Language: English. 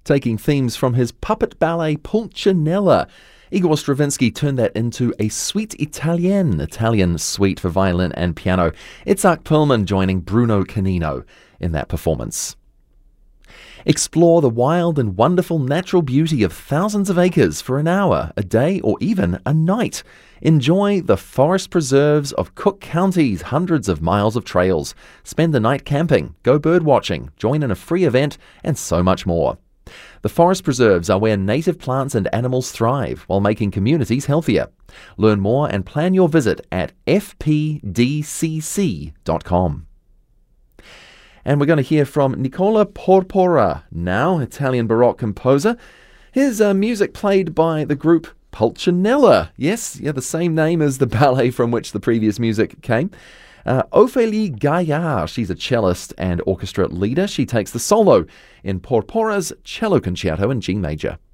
taking themes from his puppet ballet Pulcinella. Igor Stravinsky turned that into a suite Italian suite for violin and piano. Itzhak Perlman joining Bruno Canino in that performance. Explore the wild and wonderful natural beauty of thousands of acres for an hour, a day, or even a night. Enjoy the forest preserves of Cook County's hundreds of miles of trails. Spend the night camping, go bird watching, join in a free event, and so much more. The forest preserves are where native plants and animals thrive while making communities healthier. Learn more and plan your visit at fpdcc.com. And we're going to hear from Nicola Porpora now, Italian Baroque composer. His music played by the group Pulcinella. Yes, the same name as the ballet from which the previous music came. Ophélie Gaillard, she's a cellist and orchestra leader. She takes the solo in Porpora's cello concerto in G major.